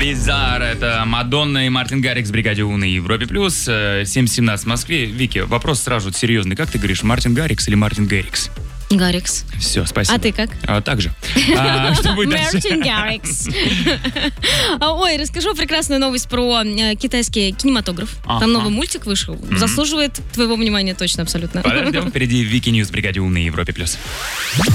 Bizarre. Это Мадонна и Мартин Гаррикс в бригаде У на Европе плюс. 7:17 в Москве. Вики, вопрос сразу серьезный. Как ты говоришь, Мартин Гаррикс или Мартин Гаррикс? Гаррикс. Все, спасибо. А ты как? Так же. Что будет дальше? Мартин Гаррикс. Ой, расскажу прекрасную новость про китайский кинематограф. Там новый мультик вышел. Заслуживает твоего внимания точно, абсолютно. Подождем. Впереди Вики Ньюс в бригаде У на Европе плюс.